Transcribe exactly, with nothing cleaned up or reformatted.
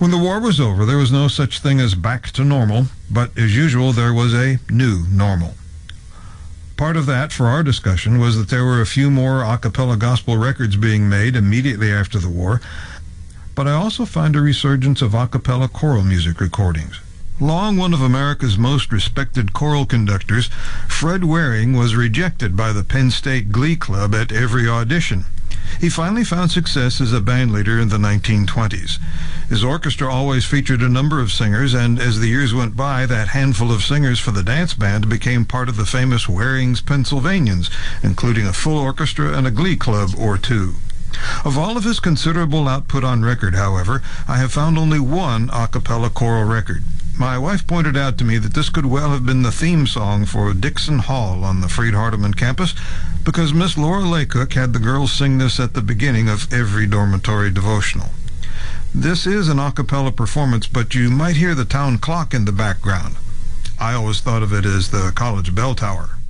When the war was over, there was no such thing as back to normal, but as usual, there was a new normal. Part of that, for our discussion, was that there were a few more a cappella gospel records being made immediately after the war, but I also find a resurgence of a cappella choral music recordings. Long one of America's most respected choral conductors, Fred Waring was rejected by the Penn State Glee Club at every audition. He finally found success as a bandleader in the nineteen twenties. His orchestra always featured a number of singers, and as the years went by, that handful of singers for the dance band became part of the famous Waring's Pennsylvanians, including a full orchestra and a glee club or two. Of all of his considerable output on record, however, I have found only one a cappella choral record. My wife pointed out to me that this could well have been the theme song for Dixon Hall on the Freed-Hardeman campus, because Miss Laura Laycook had the girls sing this at the beginning of every dormitory devotional. This is an a cappella performance, but you might hear the town clock in the background. I always thought of it as the college bell tower.